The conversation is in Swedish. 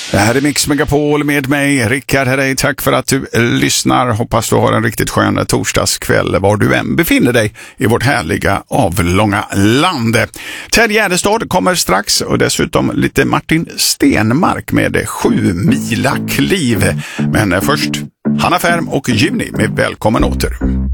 Det här är Mix Megapol med mig, Rickard. Hej, tack för att du lyssnar. Hoppas du har en riktigt skön torsdagskväll var du än befinner dig i vårt härliga avlånga land. Ted Gärdestad kommer strax och dessutom lite Martin Stenmark med 7 mila kliv. Men först Hanna Färm och Juni med Välkommen åter.